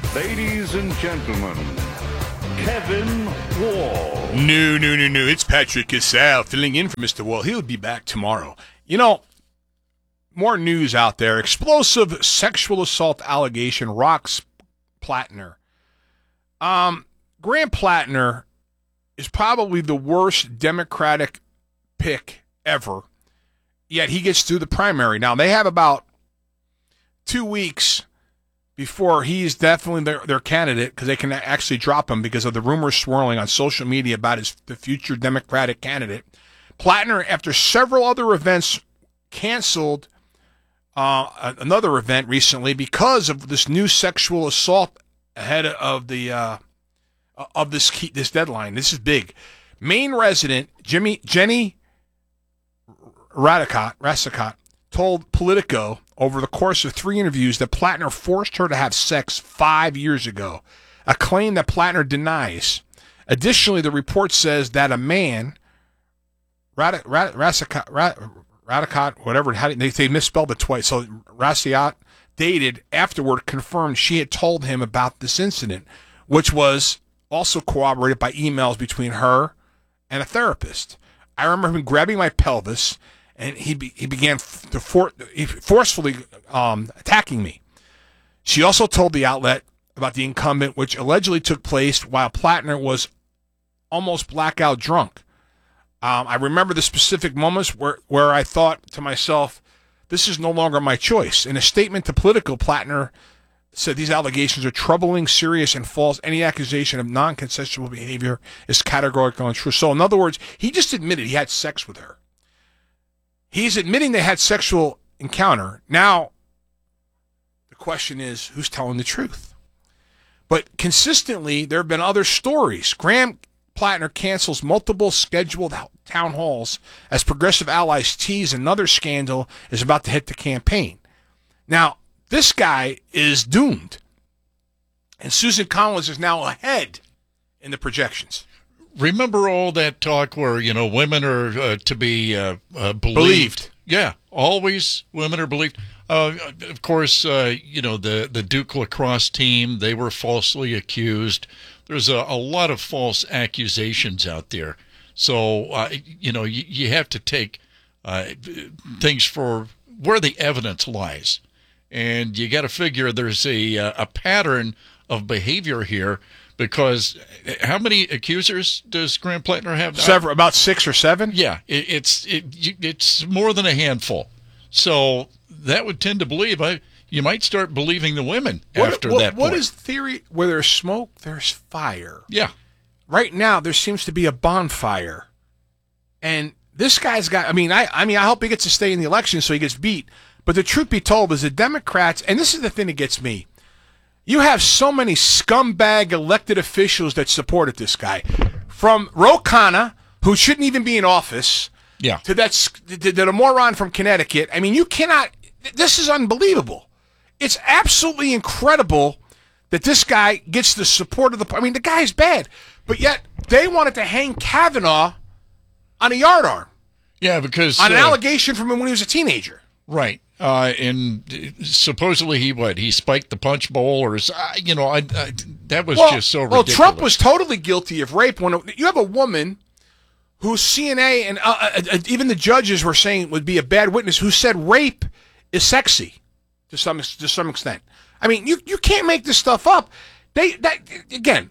Ladies and gentlemen, Kevin Wall. No. It's Patrick Casale filling in for Mr. Wall. He'll be back tomorrow. You know, more news out there. Explosive sexual assault allegation rocks Plattner. Graham Plattner is probably the worst Democratic pick ever, yet he gets through the primary. Now, they have about 2 weeks before he's definitely their candidate, because they can actually drop him because of the rumors swirling on social media about the future Democratic candidate. Plattner, after several other events, canceled another event recently because of this new sexual assault ahead of the this deadline. This is big. Maine resident Jenny Radicott told Politico over the course of 3 interviews that Plattner forced her to have sex 5 years ago, a claim that Plattner denies. Additionally, the report says that a man, Radicott, whatever, they misspelled it twice, so Raciat, dated afterward, confirmed she had told him about this incident, which was also corroborated by emails between her and a therapist. I remember him grabbing my pelvis, and he began forcefully attacking me. She also told the outlet about the incumbent, which allegedly took place while Plattner was almost blackout drunk. I remember the specific moments where I thought to myself, this is no longer my choice. In a statement to Politico, Plattner said these allegations are troubling, serious, and false. Any accusation of non-consensual behavior is categorically untrue. So, in other words, he just admitted he had sex with her. He's admitting they had sexual encounter. Now, the question is, who's telling the truth? But consistently, there have been other stories. Graham Plattner cancels multiple scheduled town halls as progressive allies tease another scandal is about to hit the campaign. Now, this guy is doomed. And Susan Collins is now ahead in the projections. Remember all that talk where, women are to be believed? Yeah, always women are believed. Of course, the Duke lacrosse team, they were falsely accused. There's a lot of false accusations out there. So, you have to take things for where the evidence lies. And you got to figure there's a pattern of behavior here. Because how many accusers does Graham Plattner have? Several, about 6 or 7. Yeah, it's more than a handful. So that would tend to believe you might start believing the women after that point. What is the theory? Where there's smoke, there's fire. Yeah. Right now, there seems to be a bonfire, and this guy's got. I hope he gets to stay in the election so he gets beat. But the truth be told, is the Democrats, and this is the thing that gets me. You have so many scumbag elected officials that supported this guy. From Ro Khanna, who shouldn't even be in office, to the moron from Connecticut. I mean, you cannot, this is unbelievable. It's absolutely incredible that this guy gets the support of the guy's bad. But yet, they wanted to hang Kavanaugh on a yard arm. Yeah, because... on an allegation from him when he was a teenager. Right. And supposedly he spiked the punch bowl, or that was just so ridiculous. Well, Trump was totally guilty of rape. When you have a woman who CNA and even the judges were saying would be a bad witness, who said rape is sexy to some extent. I mean, you can't make this stuff up. I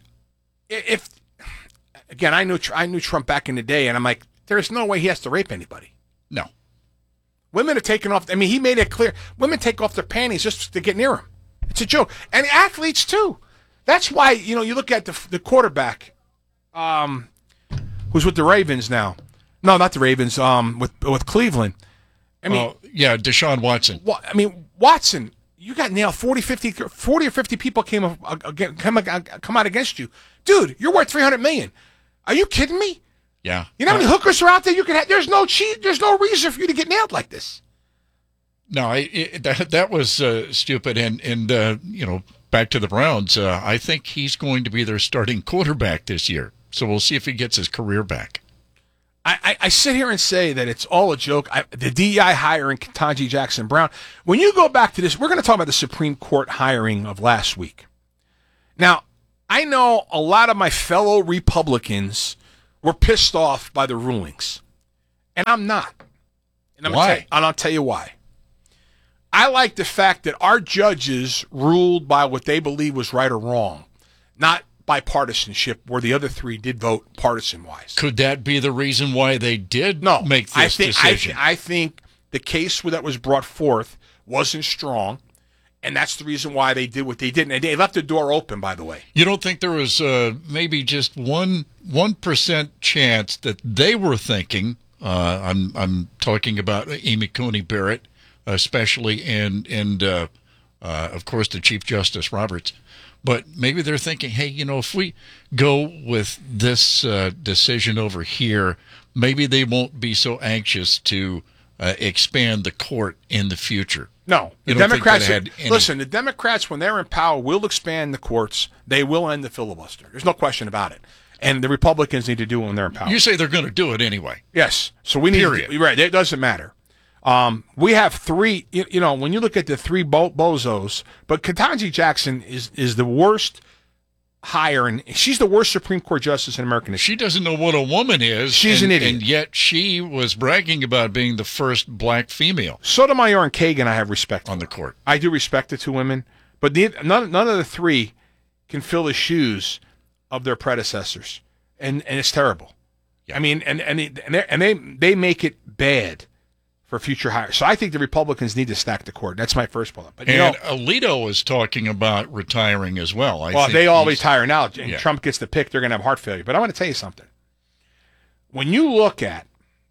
knew Trump back in the day, and I'm like, there's no way he has to rape anybody. No. Women are taking off. He made it clear. Women take off their panties just to get near him. It's a joke. And athletes, too. That's why, you look at the quarterback, who's with the Ravens now. No, not the Ravens, with Cleveland. Deshaun Watson. Watson, you got nailed. 40 or 50 people come out against you. Dude, you're worth $300 million. Are you kidding me? Yeah. You know how many hookers are out there you can have? There's no reason for you to get nailed like this. No, that was stupid. And back to the Browns, I think he's going to be their starting quarterback this year. So we'll see if he gets his career back. I sit here and say that it's all a joke. The DEI hiring Ketanji Jackson Brown. When you go back to this, we're going to talk about the Supreme Court hiring of last week. Now, I know a lot of my fellow Republicans were pissed off by the rulings, and I'm not. And Why? I'll tell you why. I like the fact that our judges ruled by what they believe was right or wrong, not by partisanship, where the other three did vote partisan-wise. Could that be the reason why they did No, make this decision? I think the case that was brought forth wasn't strong, and that's the reason why they did what they did. And they left the door open, by the way. You don't think there was maybe just 1% chance that they were thinking? I'm talking about Amy Coney Barrett, especially, and of course the Chief Justice Roberts. But maybe they're thinking, hey, if we go with this decision over here, maybe they won't be so anxious to expand the court in the future. No, the You don't think Democrats. that had any- Listen, the Democrats, when they're in power, will expand the courts. They will end the filibuster. There's no question about it. And the Republicans need to do it when they're in power. You say they're going to do it anyway. Yes. So we need. Period. Right. It doesn't matter. We have three. When you look at the three bozos, but Ketanji Jackson is the worst hire, and she's the worst Supreme Court justice in American history. She doesn't know what a woman is. She's an idiot. And yet she was bragging about being the first black female Sotomayor and Kagan, I have respect for. on the court. I do respect the two women, but none of the three can fill the shoes of their predecessors, and it's terrible. Yeah. I mean, and they make it bad for future hires. So I think the Republicans need to stack the court. That's my first point. But And Alito is talking about retiring as well. I think they all he's- retire now, and Yeah. Trump gets the pick. They're going to have heart failure. But I want to tell you something. When you look at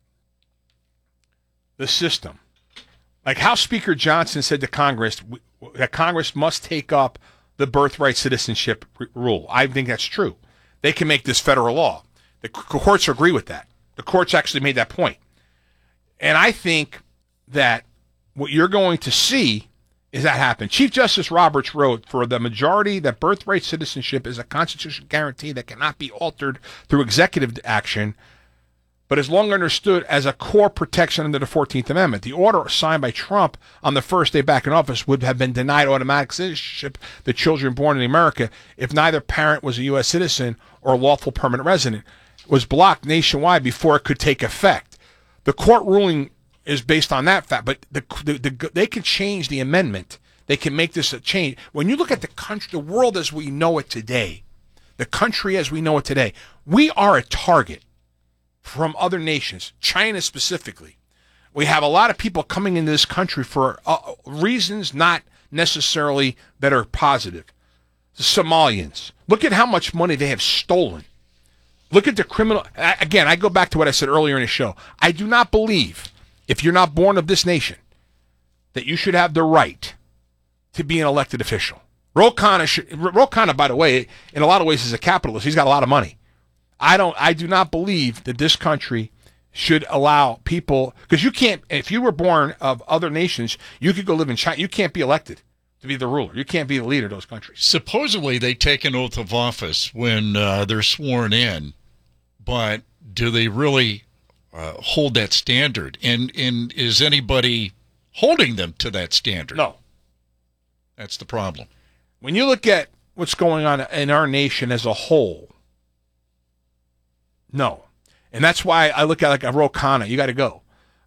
the system, like House Speaker Johnson said to Congress that Congress must take up the birthright citizenship rule. I think that's true. They can make this federal law. The courts agree with that. The courts actually made that point. And I think that what you're going to see is that happen. Chief Justice Roberts wrote, for the majority, that birthright citizenship is a constitutional guarantee that cannot be altered through executive action, but is long understood as a core protection under the 14th Amendment. The order signed by Trump on the first day back in office would have been denied automatic citizenship to children born in America if neither parent was a U.S. citizen or lawful permanent resident. It was blocked nationwide before it could take effect. The court ruling is based on that fact, but they can change the amendment. They can make this a change. When you look at the country, the world as we know it today, the country as we know it today, we are a target from other nations, China specifically. We have a lot of people coming into this country for reasons not necessarily that are positive. The Somalians. Look at how much money they have stolen. Look at the criminal. Again, I go back to what I said earlier in the show. I do not believe, if you're not born of this nation, that you should have the right to be an elected official. Ro Khanna, by the way, in a lot of ways is a capitalist. He's got a lot of money. I do not believe that this country should allow people, because you can't, if you were born of other nations, you could go live in China. You can't be elected to be the ruler. You can't be the leader of those countries. Supposedly they take an oath of office when they're sworn in, but do they really hold that standard? And is anybody holding them to that standard? No. That's the problem. When you look at what's going on in our nation as a whole, no. And that's why I look at like a Ro Khanna. You got to go.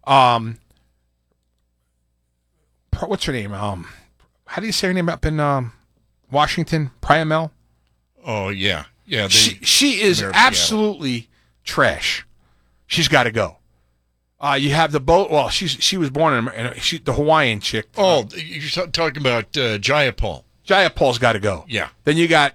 What's her name? How do you say her name up in Washington? Priamel? Oh, yeah. Yeah. She is Mayor of absolutely trash. She's got to go. You have the boat. Well, she was born in the Hawaiian chick. Oh, you're talking about Jayapal. Jayapal's got to go. Yeah. Then you got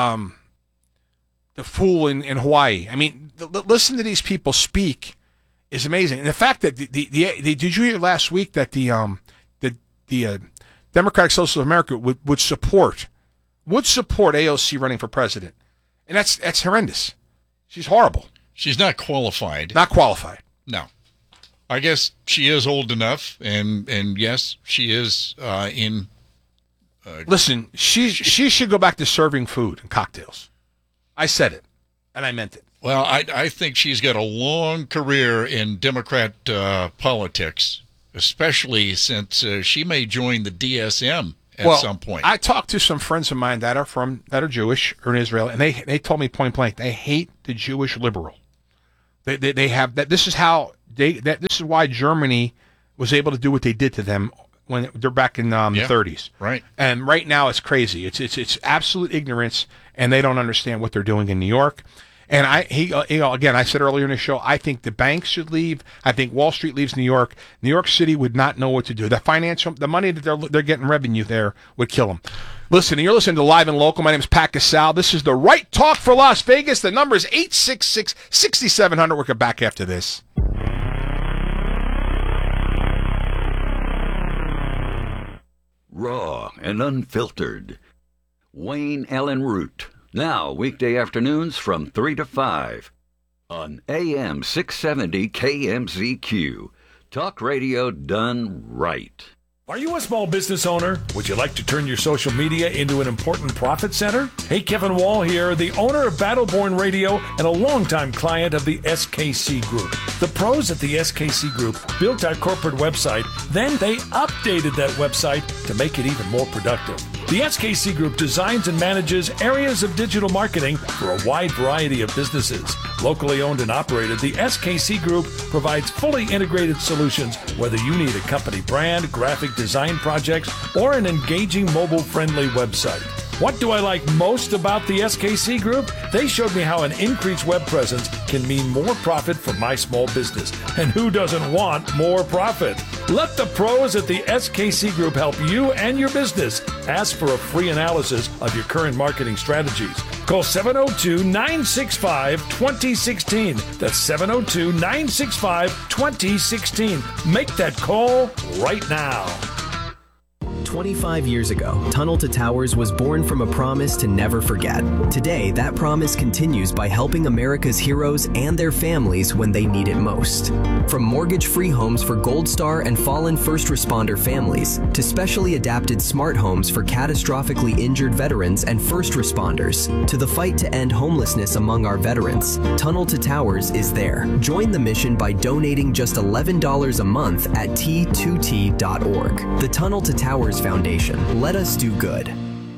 the fool in Hawaii. I mean, listen to these people speak is amazing. And the fact that did you hear last week that the Democratic Socialists of America would support AOC running for president, and that's horrendous. She's horrible. She's not qualified. Not qualified. No. I guess she is old enough, and yes, she is in. Listen, she should go back to serving food and cocktails. I said it, and I meant it. Well, I think she's got a long career in Democrat politics, especially since she may join the DSM at some point. I talked to some friends of mine that are Jewish or in Israel, and they told me point blank they hate the Jewish liberal. They have that. This is how this is why Germany was able to do what they did to them when they're back in the 30s. Right. And right now it's crazy. It's absolute ignorance, and they don't understand what they're doing in New York. And again, I said earlier in the show, I think the banks should leave. I think Wall Street leaves New York. New York City would not know what to do. The money that they're getting revenue there would kill them. Listen, you're listening to Live and Local. My name is Pat Casal. This is the Right Talk for Las Vegas. The number is 866-6700. We'll get back after this. Raw and unfiltered. Wayne Allen Root. Now, weekday afternoons from 3 to 5 on AM 670 KMZQ. Talk radio done right. Are you a small business owner? Would you like to turn your social media into an important profit center? Hey, Kevin Wall here, the owner of Battleborn Radio and a longtime client of the SKC Group. The pros at the SKC Group built our corporate website, then they updated that website to make it even more productive. The SKC Group designs and manages areas of digital marketing for a wide variety of businesses. Locally owned and operated, the SKC Group provides fully integrated solutions whether you need a company brand, graphic design projects, or an engaging mobile-friendly website. What do I like most about the SKC Group? They showed me how an increased web presence can mean more profit for my small business. And who doesn't want more profit? Let the pros at the SKC Group help you and your business. Ask for a free analysis of your current marketing strategies. Call 702-965-2016. That's 702-965-2016. Make that call right now. 25 years ago, Tunnel to Towers was born from a promise to never forget. Today, that promise continues by helping America's heroes and their families when they need it most. From mortgage-free homes for Gold Star and fallen first responder families, to specially adapted smart homes for catastrophically injured veterans and first responders, to the fight to end homelessness among our veterans, Tunnel to Towers is there. Join the mission by donating just $11 a month at T2T.org. The Tunnel to Towers Foundation. Let us do good.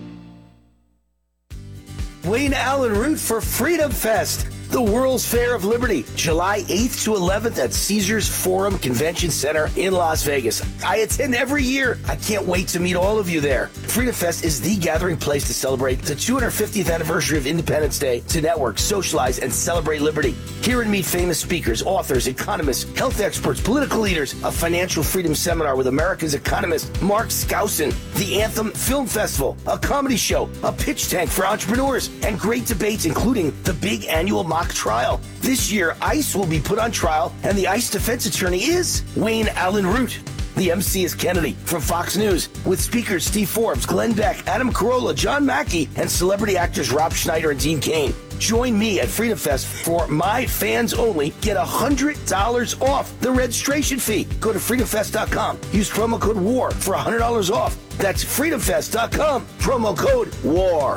Wayne Allen Root for Freedom Fest, the World's Fair of Liberty, July 8th to 11th at Caesars Forum Convention Center in Las Vegas. I attend every year. I can't wait to meet all of you there. Freedom Fest is the gathering place to celebrate the 250th anniversary of Independence Day, to network, socialize, and celebrate liberty. Hear and meet famous speakers, authors, economists, health experts, political leaders, a financial freedom seminar with America's economist Mark Skousen, the Anthem Film Festival, a comedy show, a pitch tank for entrepreneurs, and great debates including the big annual mock trial. This year, ICE will be put on trial, and the ICE defense attorney is Wayne Allen Root. The MC is Kennedy from Fox News, with speakers Steve Forbes, Glenn Beck, Adam Carolla, John Mackey, and celebrity actors Rob Schneider and Dean Cain. Join me at Freedom Fest for my fans only. Get $100 off the registration fee. Go to freedomfest.com. Use promo code WAR for $100 off. That's freedomfest.com. Promo code WAR.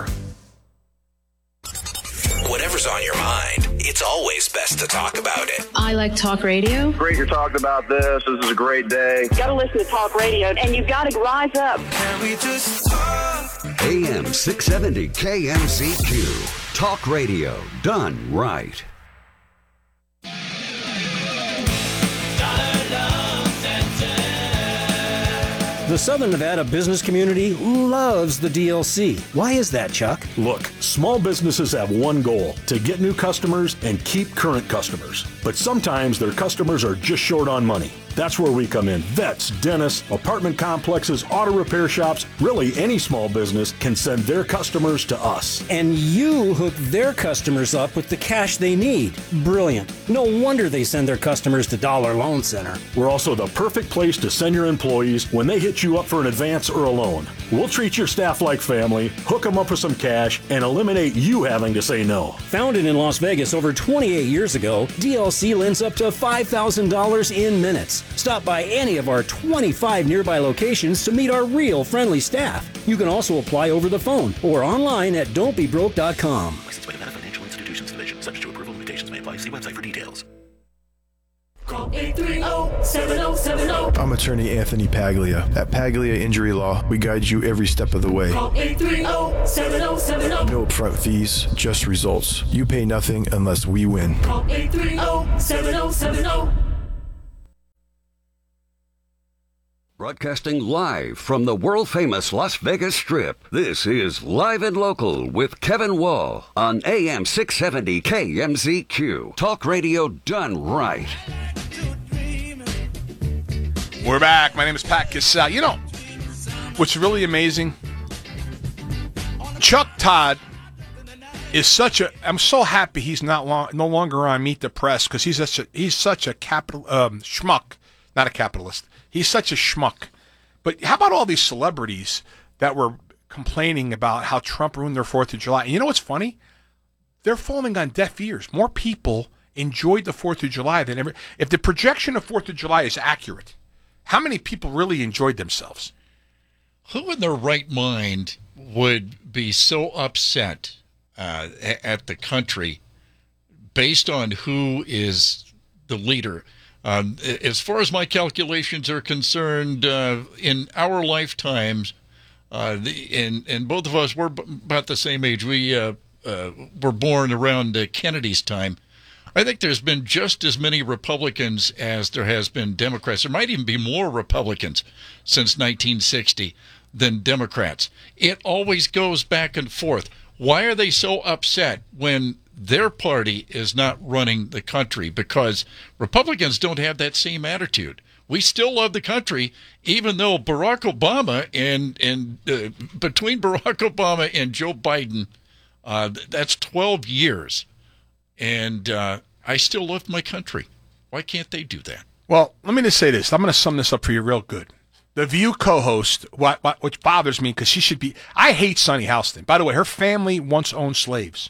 Whatever's on your mind, it's always best to talk about it. I like talk radio. Great you're talking about this. This is a great day. You got to listen to talk radio, and you've got to rise up. Can we just talk? AM 670 KMZQ. Talk radio done right. The Southern Nevada business community loves the DLC. Why is that, Chuck? Look, small businesses have one goal: to get new customers and keep current customers. But sometimes their customers are just short on money. That's where we come in. Vets, dentists, apartment complexes, auto repair shops, really any small business can send their customers to us. And you hook their customers up with the cash they need. Brilliant. No wonder they send their customers to Dollar Loan Center. We're also the perfect place to send your employees when they hit you up for an advance or a loan. We'll treat your staff like family, hook them up with some cash, and eliminate you having to say no. Founded in Las Vegas over 28 years ago, DLC lends up to $5,000 in minutes. Stop by any of our 25 nearby locations to meet our real friendly staff. You can also apply over the phone or online at don'tbebroke.com. Licensed by Nevada Financial Institutions Division. Subject to approval, limitations may apply. See website for details. Call Call 830-7070. I'm attorney Anthony Paglia. At Paglia Injury Law, we guide you every step of the way. Call 830-7070. No upfront fees, just results. You pay nothing unless we win. Call 830-7070. Broadcasting live from the world-famous Las Vegas Strip, this is Live and Local with Kevin Wall on AM 670 KMZQ. Talk radio done right. We're back. My name is Pat Cassell. You know, what's really amazing? Chuck Todd is I'm so happy he's no longer on Meet the Press, because he's such a schmuck, not a capitalist. He's such a schmuck. But how about all these celebrities that were complaining about how Trump ruined their 4th of July? And you know what's funny? They're falling on deaf ears. More people enjoyed the 4th of July than ever. If the projection of 4th of July is accurate, how many people really enjoyed themselves? Who in their right mind would be so upset at the country based on who is the leader? As far as my calculations are concerned, in our lifetimes, and both of us were about the same age. We were born around Kennedy's time. I think there's been just as many Republicans as there has been Democrats. There might even be more Republicans since 1960 than Democrats. It always goes back and forth. Why are they so upset when their party is not running the country? Because Republicans don't have that same attitude. We still love the country, even though Barack Obama and between Barack Obama and Joe Biden, that's 12 years. And I still love my country. Why can't they do that? Well, let me just say this. I'm going to sum this up for you real good. The View co-host, which bothers me because she should be... I hate Sunny Houston. By the way, her family once owned slaves.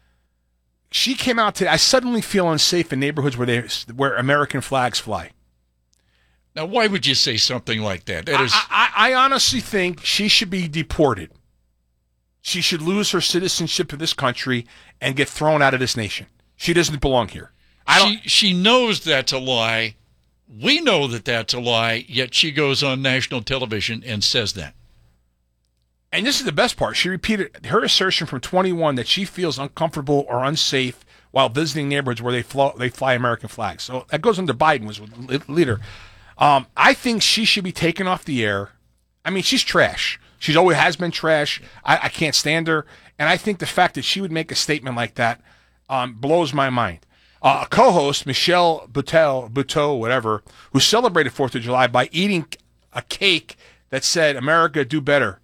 She came out today. I suddenly feel unsafe in neighborhoods where American flags fly. Now, why would you say something like that? I honestly think she should be deported. She should lose her citizenship of this country and get thrown out of this nation. She doesn't belong here. She knows that's a lie. We know that that's a lie, yet she goes on national television and says that. And this is the best part. She repeated her assertion from 21 that she feels uncomfortable or unsafe while visiting neighborhoods where they fly American flags. So that goes into Biden was leader. I think she should be taken off the air. I mean, she's trash. She always has been trash. I can't stand her. And I think the fact that she would make a statement like that blows my mind. A co-host, Michelle Buteau, whatever, who celebrated 4th of July by eating a cake that said, "America, do better,"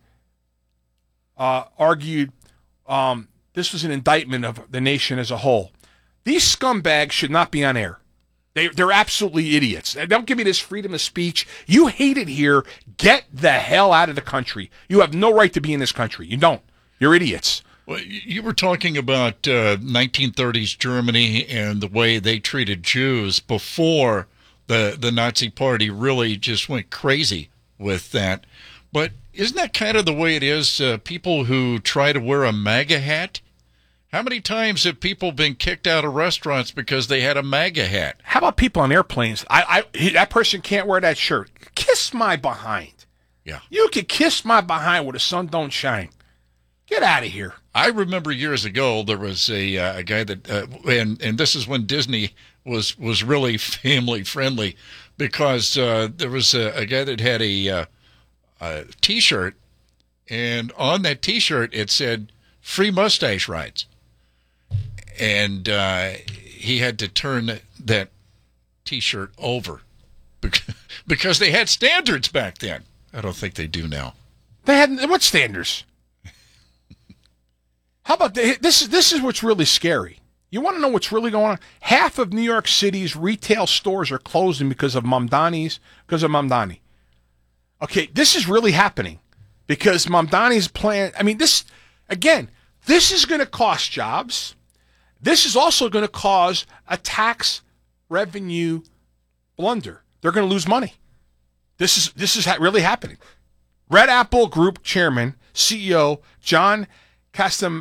argued this was an indictment of the nation as a whole. These scumbags should not be on air. They're absolutely idiots. Don't give me this freedom of speech. You hate it here. Get the hell out of the country. You have no right to be in this country. You don't. You're idiots. Well, you were talking about 1930s Germany and the way they treated Jews before the Nazi Party really just went crazy with that. But isn't that kind of the way it is? People who try to wear a MAGA hat? How many times have people been kicked out of restaurants because they had a MAGA hat? How about people on airplanes? That person can't wear that shirt. Kiss my behind. Yeah. You can kiss my behind where the sun don't shine. Get out of here. I remember years ago there was a guy that, and this is when Disney was really family friendly, because there was a guy that had a T-shirt, and on that T-shirt it said "Free Mustache Rides," and he had to turn that T-shirt over because they had standards back then. I don't think they do now. They had what standards? How about this is what's really scary. You want to know what's really going on? Half of New York City's retail stores are closing because of Mamdani. Okay, this is really happening because Mamdani's plan. I mean, this is going to cost jobs. This is also going to cause a tax revenue blunder. They're going to lose money. This is really happening. Red Apple Group Chairman, CEO John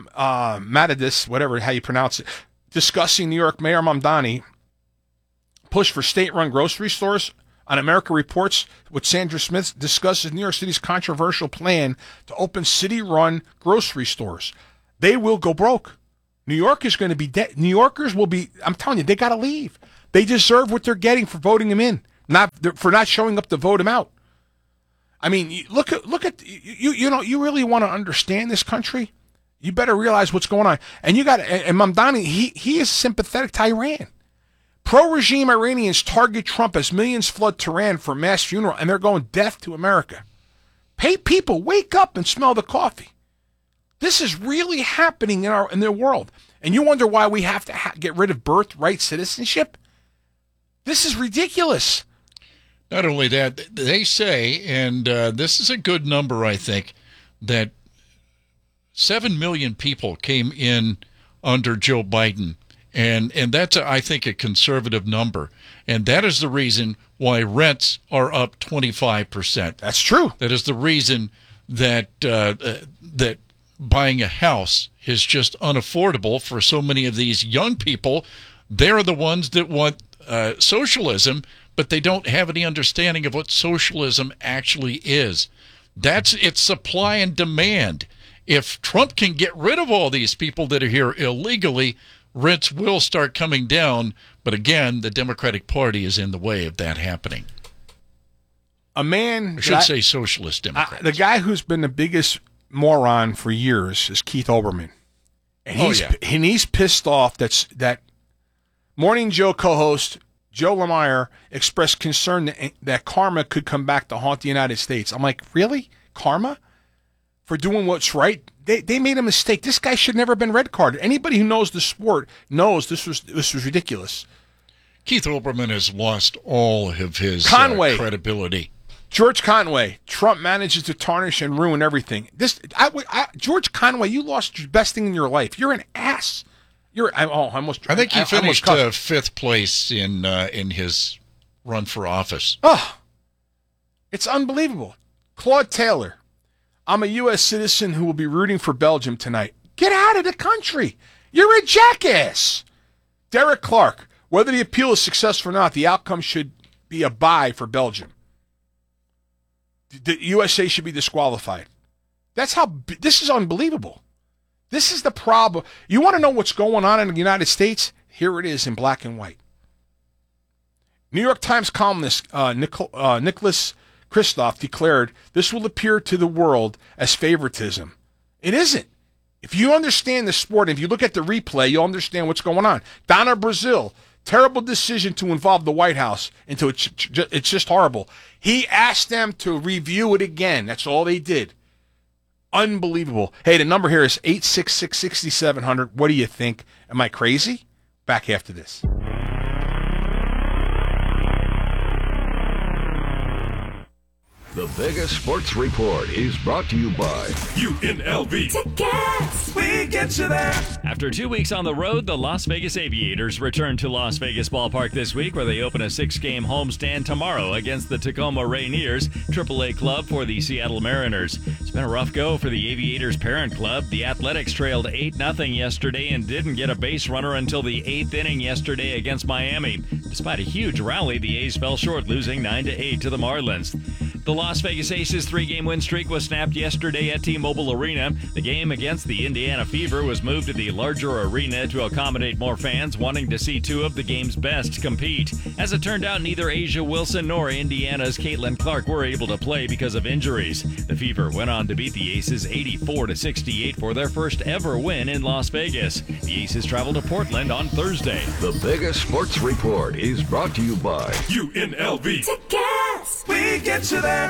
Catsimatidis, whatever how you pronounce it, discussing New York Mayor Mamdani push for state-run grocery stores. On America Reports, with Sandra Smith discusses New York City's controversial plan to open city-run grocery stores. They will go broke. New York is going to be dead. New Yorkers will be, I'm telling you, they got to leave. They deserve what they're getting for voting them in, not for not showing up to vote them out. I mean, look at you really want to understand this country? You better realize what's going on. And and Mamdani, he is sympathetic to Iran. Pro-regime Iranians target Trump as millions flood Tehran for a mass funeral, and they're going death to America. Hey, people, wake up and smell the coffee. This is really happening in their world. And you wonder why we have to get rid of birthright citizenship? This is ridiculous. Not only that, they say, and this is a good number, I think, that 7 million people came in under Joe Biden. And that's, I think, a conservative number. And that is the reason why rents are up 25%. That's true. That is the reason that that buying a house is just unaffordable for so many of these young people. They're the ones that want socialism, but they don't have any understanding of what socialism actually is. It's supply and demand. If Trump can get rid of all these people that are here illegally, rents will start coming down, but again, the Democratic Party is in the way of that happening. I should say socialist Democrats. The guy who's been the biggest moron for years is Keith Olbermann. And he's pissed off that Morning Joe co-host Joe Lamire expressed concern that karma could come back to haunt the United States. I'm like, really? Karma? For doing what's right? They made a mistake. This guy should never have been red carded. Anybody who knows the sport knows this was ridiculous. Keith Olbermann has lost all of his credibility. George Conway. Trump manages to tarnish and ruin everything. George Conway, you lost your best thing in your life. You're an ass. I think he finished fifth place in his run for office. Oh, it's unbelievable. Claude Taylor. I'm a U.S. citizen who will be rooting for Belgium tonight. Get out of the country. You're a jackass. Derek Clark. Whether the appeal is successful or not, the outcome should be a bye for Belgium. The USA should be disqualified. This is unbelievable. This is the problem. You want to know what's going on in the United States? Here it is in black and white. New York Times columnist Nicholas Kristof declared, this will appear to the world as favoritism. It isn't. If you understand the sport, if you look at the replay, you'll understand what's going on. Donna Brazil, terrible decision to involve the White House into it. It's just horrible. He asked them to review it again. That's all they did. Unbelievable. Hey, the number here is 866-6700. What do you think? Am I crazy? Back after this. The biggest sports report is brought to you by UNLV. Tickets! We get you there. After 2 weeks on the road, the Las Vegas Aviators return to Las Vegas Ballpark this week, where they open a 6-game homestand tomorrow against the Tacoma Rainiers, AAA club for the Seattle Mariners. It's been a rough go for the Aviators' parent club. The Athletics trailed 8-0 yesterday and didn't get a base runner until the 8th inning yesterday against Miami. Despite a huge rally, the A's fell short, losing 9-8 to the Marlins. The Las Vegas Aces' 3-game win streak was snapped yesterday at T-Mobile Arena. The game against the Indiana Fever was moved to the larger arena to accommodate more fans wanting to see two of the game's best compete. As it turned out, neither Asia Wilson nor Indiana's Caitlin Clark were able to play because of injuries. The Fever went on to beat the Aces 84-68 for their first ever win in Las Vegas. The Aces travel to Portland on Thursday. The biggest sports report is brought to you by UNLV. Tickets! We get you there.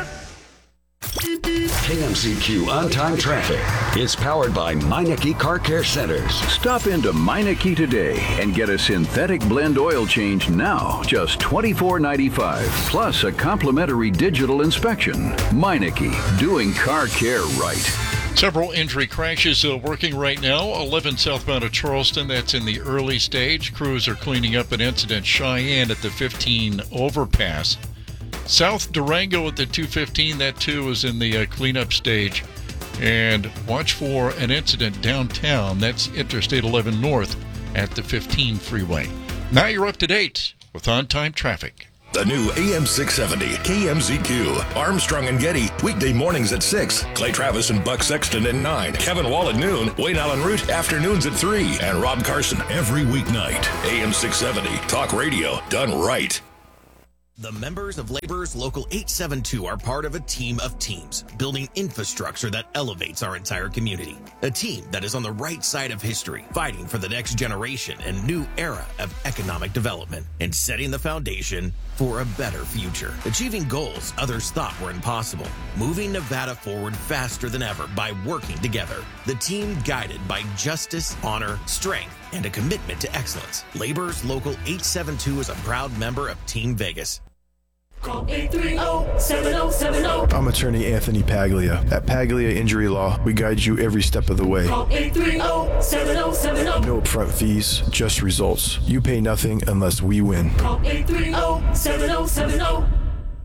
KMZQ On-Time Traffic is powered by Meineke Car Care Centers. Stop into Meineke today and get a synthetic blend oil change now, just $24.95, plus a complimentary digital inspection. Meineke, doing car care right. Several injury crashes working right now. 11 southbound of Charleston, that's in the early stage. Crews are cleaning up an incident. Cheyenne at the 15 overpass. South Durango at the 215, that too is in the cleanup stage. And watch for an incident downtown. That's Interstate 11 North at the 15 freeway. Now you're up to date with on-time traffic. The new AM 670 KMZQ. Armstrong and Getty, weekday mornings at 6. Clay Travis and Buck Sexton at 9. Kevin Wall at noon. Wayne Allen Root, afternoons at 3. And Rob Carson every weeknight. AM 670, talk radio done right. The members of Laborers Local 872 are part of a team of teams, building infrastructure that elevates our entire community. A team that is on the right side of history, fighting for the next generation and new era of economic development, and setting the foundation for a better future. Achieving goals others thought were impossible. Moving Nevada forward faster than ever by working together. The team guided by justice, honor, strength, and a commitment to excellence. Laborers Local 872 is a proud member of Team Vegas. Call 830-7070. I'm attorney Anthony Paglia. At Paglia Injury Law, we guide you every step of the way. Call 830-7070. No upfront fees, just results. You pay nothing unless we win. Call 830-7070.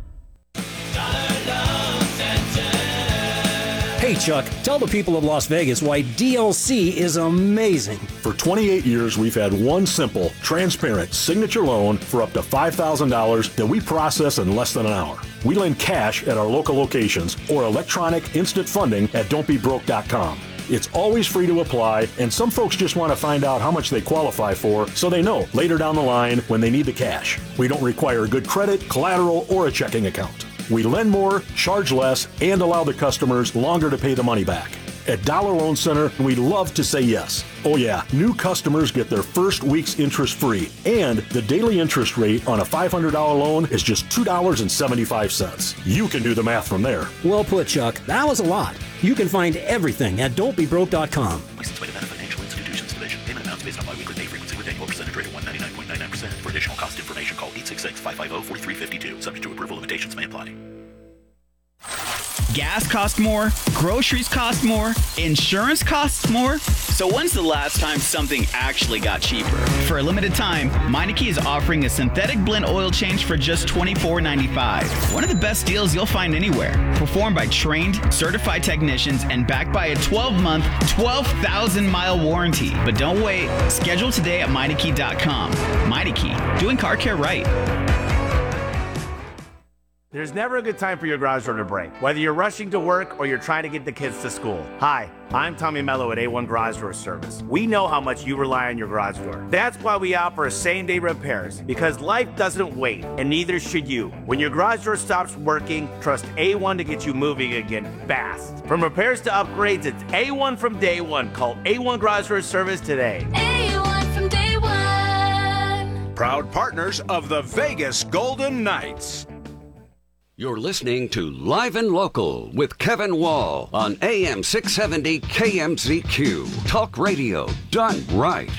Hey, Chuck, tell the people of Las Vegas why DLC is amazing. For 28 years, we've had one simple, transparent signature loan for up to $5,000 that we process in less than an hour. We lend cash at our local locations or electronic instant funding at don'tbebroke.com. It's always free to apply, and some folks just want to find out how much they qualify for so they know later down the line when they need the cash. We don't require good credit, collateral, or a checking account. We lend more, charge less, and allow the customers longer to pay the money back. At Dollar Loan Center, we love to say yes. Oh yeah, new customers get their first week's interest free, and the daily interest rate on a $500 loan is just $2.75. You can do the math from there. Well put, Chuck. That was a lot. You can find everything at don'tbebroke.com. License by Nevada Financial Institutions Division. Payment amounts based on biweekly pay frequency with annual percentage rate of 199.99%. For additional cost information, call 866-550-4352. Subject to approval, limitations may apply. Gas costs more, groceries cost more, insurance costs more. So when's the last time something actually got cheaper? For a limited time, Meineke is offering a synthetic blend oil change for just $24.95. One of the best deals you'll find anywhere. Performed by trained, certified technicians and backed by a 12-month, 12,000-mile warranty. But don't wait. Schedule today at Meineke.com. Meineke, doing car care right. There's never a good time for your garage door to break, whether you're rushing to work or you're trying to get the kids to school. Hi, I'm Tommy Mello at A1 Garage Door Service. We know how much you rely on your garage door. That's why we offer same-day repairs, because life doesn't wait, and neither should you. When your garage door stops working, trust A1 to get you moving again fast. From repairs to upgrades, it's A1 from day one. Call A1 Garage Door Service today. A1 from day one. Proud partners of the Vegas Golden Knights. You're listening to Live and Local with Kevin Wall on AM 670 KMZQ. Talk radio done right.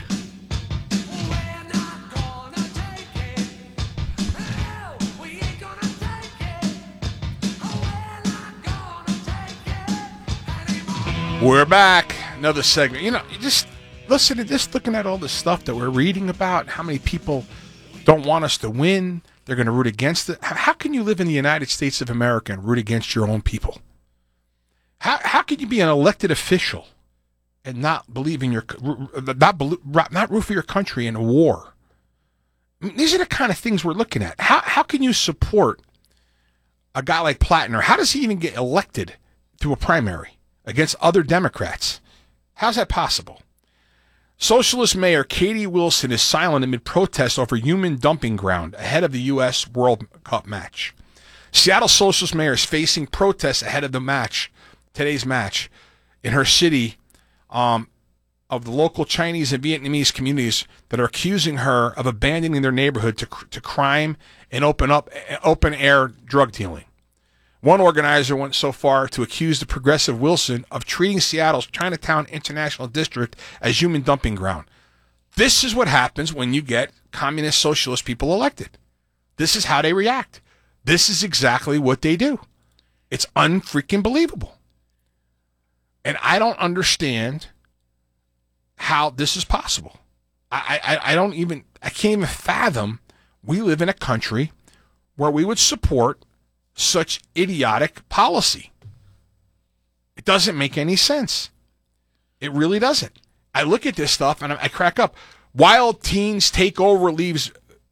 We're back. Another segment. You know, you just listen to this, looking at all the stuff that we're reading about, how many people don't want us to win. They're going to root against it. How can you live in the United States of America and root against your own people? How can you be an elected official and not believe in not root for your country in a war? I mean, these are the kind of things we're looking at. How can you support a guy like Plattner? How does he even get elected through a primary against other Democrats? How's that possible? Socialist Mayor Katie Wilson is silent amid protests over human dumping ground ahead of the U.S. World Cup match. Seattle Socialist Mayor is facing protests ahead of the match, today's match, in her city of the local Chinese and Vietnamese communities that are accusing her of abandoning their neighborhood to crime and open-air drug dealing. One organizer went so far to accuse the progressive Wilson of treating Seattle's Chinatown International District as human dumping ground. This is what happens when you get communist socialist people elected. This is how they react. This is exactly what they do. It's unfreaking believable. And I don't understand how this is possible. I can't even fathom we live in a country where we would support such idiotic policy. It doesn't make any sense. It really doesn't. I look at this stuff and I crack up. Wild teens take over leaves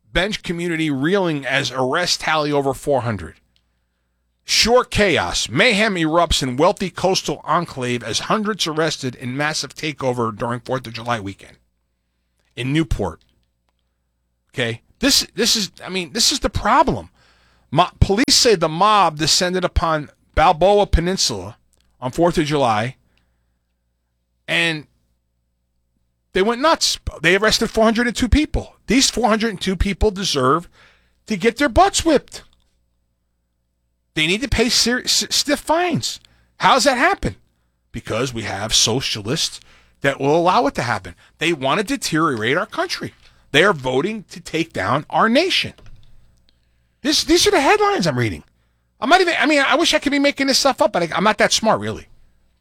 Bench community reeling as arrest tally over 400. Sure chaos. Mayhem erupts in wealthy coastal enclave as hundreds arrested in massive takeover during 4th of July weekend in Newport. Okay? This is the problem. Police say the mob descended upon Balboa Peninsula on 4th of July, and they went nuts. They arrested 402 people. These 402 people deserve to get their butts whipped. They need to pay stiff fines. How does that happen? Because we have socialists that will allow it to happen. They want to deteriorate our country. They are voting to take down our nation. These are the headlines I'm reading. I wish I could be making this stuff up, but I'm not that smart, really.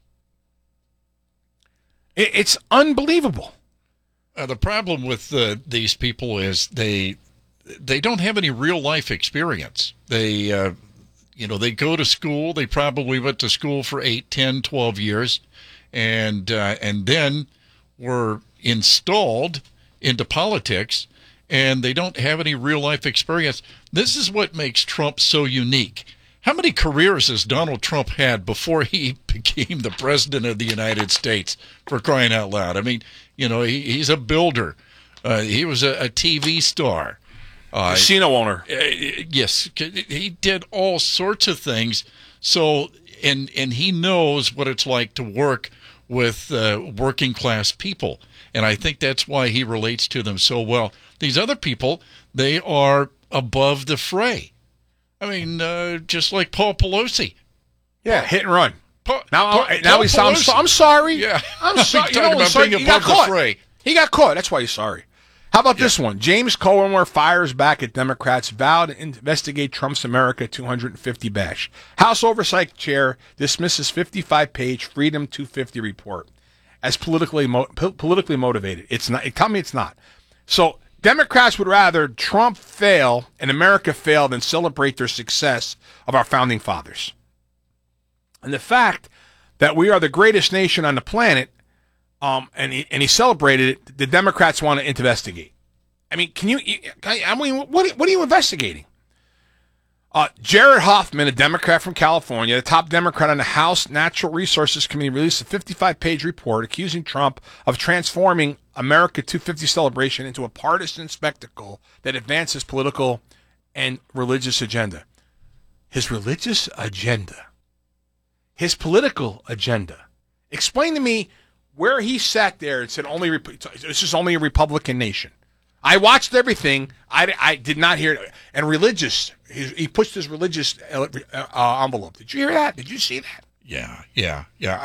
It's unbelievable. The problem with these people is they don't have any real life experience. They go to school. They probably went to school for 8, 10, 12 years, and then were installed into politics, and they don't have any real life experience. This is what makes Trump so unique. How many careers has Donald Trump had before he became the president of the United States, for crying out loud? I mean, he's a builder. He was a TV star. Casino owner. Yes, he did all sorts of things. So, and he knows what it's like to work with working class people. And I think that's why he relates to them so well. These other people, they are above the fray. I mean, just like Paul Pelosi. Yeah, hit and run. Now he's I'm sorry. Yeah, I'm sorry. Talking about being above the fray. He got caught. That's why he's sorry. How about this one? James Cohenwer fires back at Democrats, vowed to investigate Trump's America 250 bash. House Oversight Chair dismisses 55-page Freedom 250 report as politically motivated. It's not. Tell me it's not. So Democrats would rather Trump fail and America fail than celebrate their success of our founding fathers. And the fact that we are the greatest nation on the planet, and he celebrated it, the Democrats want to investigate. I mean, what are you investigating? Jared Hoffman, a Democrat from California, the top Democrat on the House Natural Resources Committee, released a 55-page report accusing Trump of transforming America 250 celebration into a partisan spectacle that advances political and religious agenda. His religious agenda. His political agenda. Explain to me where he sat there and said, this is only a Republican nation. I watched everything. I did not hear it. And religious, he pushed his religious envelope. Did you hear that? Did you see that? Yeah.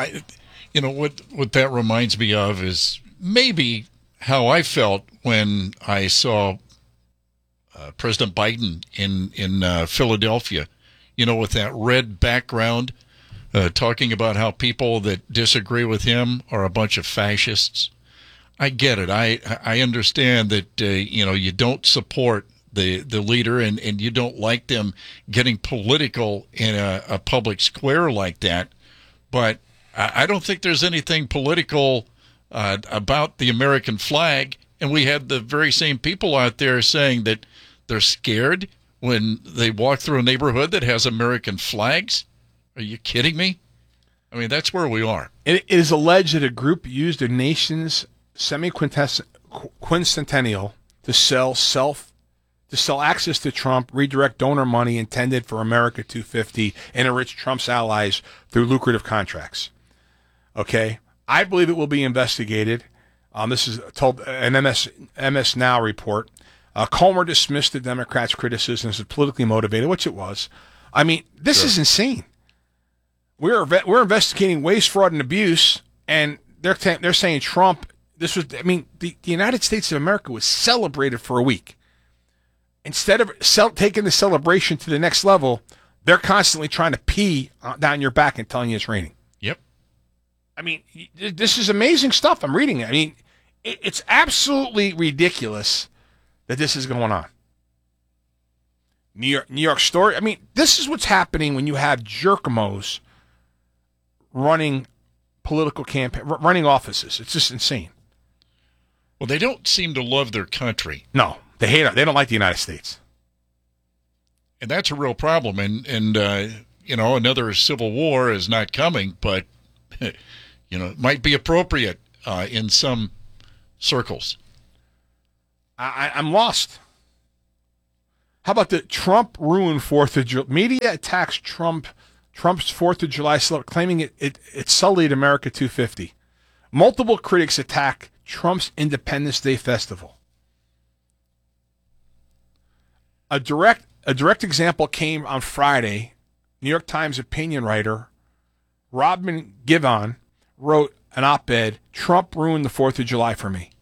What that reminds me of is maybe how I felt when I saw President Biden in Philadelphia, with that red background, talking about how people that disagree with him are a bunch of fascists. I get it. I understand that, you don't support the leader and you don't like them getting political in a public square like that. But I don't think there's anything political about the American flag. And we had the very same people out there saying that they're scared when they walk through a neighborhood that has American flags. Are you kidding me? I mean, that's where we are. It is alleged that a group used a nation's semi-quincentennial to sell access to Trump, redirect donor money intended for America 250, and enrich Trump's allies through lucrative contracts. Okay? I believe it will be investigated. This is told an MS Now report. Comer dismissed the Democrats' criticisms as politically motivated, which it was. I mean, this is insane. We're investigating waste, fraud, and abuse, and they're saying Trump. This was. I mean, the United States of America was celebrated for a week. Instead of taking the celebration to the next level, they're constantly trying to pee down your back and telling you it's raining. Yep. I mean, this is amazing stuff. I'm reading it. I mean, it's absolutely ridiculous that this is going on. New York story. I mean, this is what's happening when you have jerkamos running political campaign, running offices. It's just insane. Well, they don't seem to love their country. No. They hate it. They don't like the United States. And that's a real problem. And another civil war is not coming, but, it might be appropriate in some circles. I'm lost. How about the Trump ruined 4th of July? Media attacks Trump's 4th of July, claiming it sullied America 250. Multiple critics attack Trump's Independence Day festival. A direct example came on Friday. New York Times opinion writer Robin Givhan wrote an op-ed, "Trump ruined the 4th of July for me."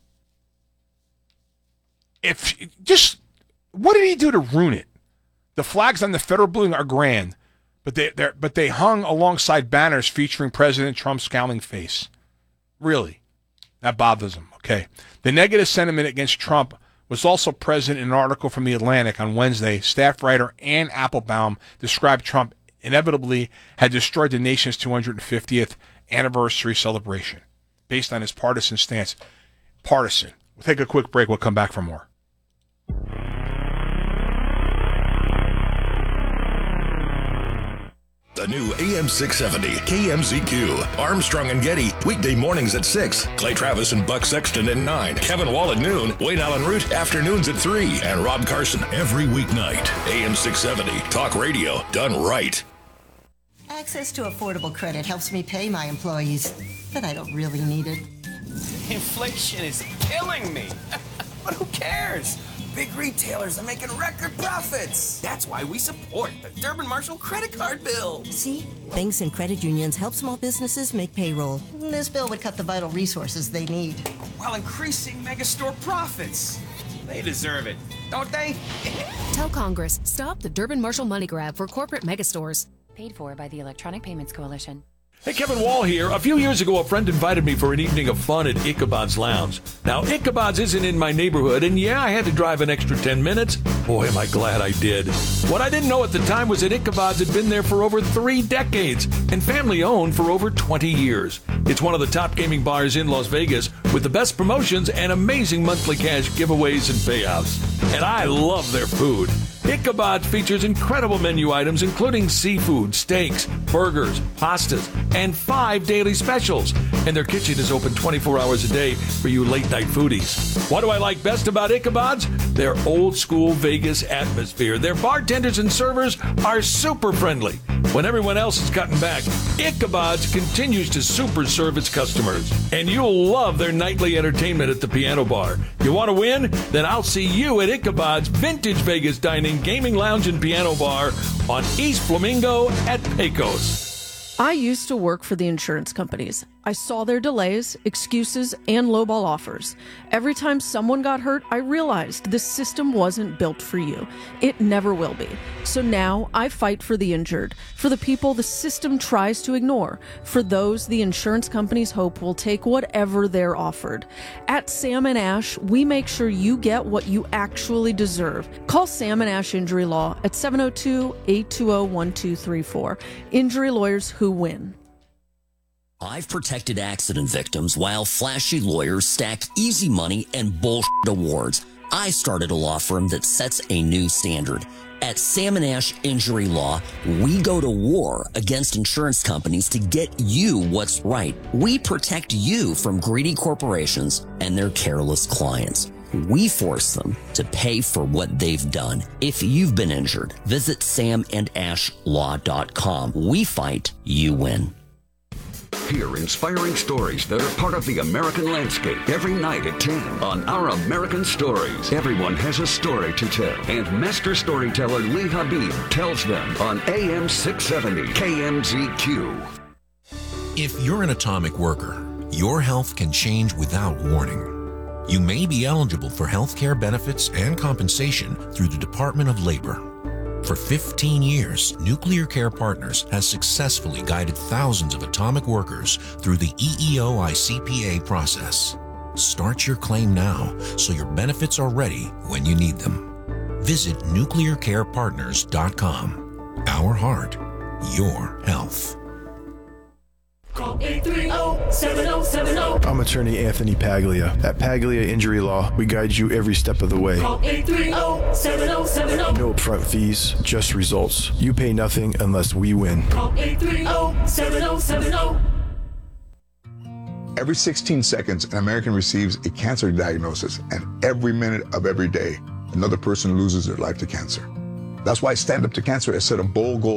What did he do to ruin it? The flags on the federal building are grand, but they hung alongside banners featuring President Trump's scowling face. Really? That bothers him. Okay. The negative sentiment against Trump was also present in an article from The Atlantic on Wednesday. Staff writer Ann Applebaum described Trump inevitably had destroyed the nation's 250th anniversary celebration based on his partisan stance. Partisan. We'll take a quick break. We'll come back for more. The new AM 670 KMZQ. Armstrong and Getty, weekday mornings at 6. Clay Travis and Buck Sexton at 9. Kevin Wall at noon. Wayne Allen Root, afternoons at 3. And Rob Carson every weeknight. AM 670, talk radio done right. Access to affordable credit helps me pay my employees, but I don't really need it. Inflation is killing me. But who cares? Big retailers are making record profits. That's why we support the Durbin Marshall credit card bill. See? Banks and credit unions help small businesses make payroll. This bill would cut the vital resources they need, while increasing megastore profits. They deserve it, don't they? Tell Congress, stop the Durbin Marshall money grab for corporate megastores. Paid for by the Electronic Payments Coalition. Hey, Kevin Wall here. A few years ago, a friend invited me for an evening of fun at Ichabod's Lounge. Now, Ichabod's isn't in my neighborhood, and yeah, I had to drive an extra 10 minutes. Boy, am I glad I did. What I didn't know at the time was that Ichabod's had been there for over 3 decades and family-owned for over 20 years. It's one of the top gaming bars in Las Vegas with the best promotions and amazing monthly cash giveaways and payouts. And I love their food. Ichabod features incredible menu items including seafood, steaks, burgers, pastas, and 5 daily specials. And their kitchen is open 24 hours a day for you late-night foodies. What do I like best about Ichabod's? Their old-school Vegas atmosphere. Their bartenders and servers are super friendly. When everyone else is cutting back, Ichabod's continues to super serve its customers. And you'll love their nightly entertainment at the piano bar. You want to win? Then I'll see you at Ichabod's Vintage Vegas Dining, Gaming Lounge, and Piano Bar on East Flamingo at Pecos. I used to work for the insurance companies. I saw their delays, excuses, and lowball offers. Every time someone got hurt, I realized this system wasn't built for you. It never will be. So now I fight for the injured, for the people the system tries to ignore, for those the insurance companies hope will take whatever they're offered. At Sam & Ash, we make sure you get what you actually deserve. Call Sam & Ash Injury Law at 702-820-1234. Injury lawyers who win. I've protected accident victims while flashy lawyers stack easy money and bullshit awards. I started a law firm that sets a new standard. At Sam & Ash Injury Law, we go to war against insurance companies to get you what's right. We protect you from greedy corporations and their careless clients. We force them to pay for what they've done. If you've been injured, visit samandashlaw.com. We fight, you win. Hear inspiring stories that are part of the American landscape every night at 10 on Our American Stories. Everyone has a story to tell, and master storyteller Lee Habib tells them on AM 670 KMZQ. If you're an atomic worker, your health can change without warning. You may be eligible for health care benefits and compensation through the Department of Labor. For 15 years, Nuclear Care Partners has successfully guided thousands of atomic workers through the EEO-ICPA process. Start your claim now so your benefits are ready when you need them. Visit nuclearcarepartners.com. Our heart, your health. Call 830-7070. I'm attorney Anthony Paglia. At Paglia Injury Law, we guide you every step of the way. Call 830-7070. No upfront fees, just results. You pay nothing unless we win. Call 830-7070. Every 16 seconds, an American receives a cancer diagnosis, and every minute of every day, another person loses their life to cancer. That's why Stand Up to Cancer has set a bold goal